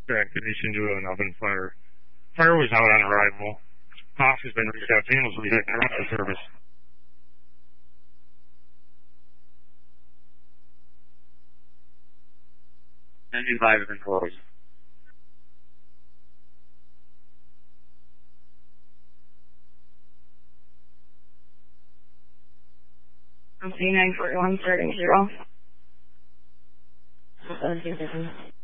condition to an oven fire. Fire was out on arrival. Cox has been reached out to him so we had ground service. Engine 5 has been closed. I'm C941 starting 0.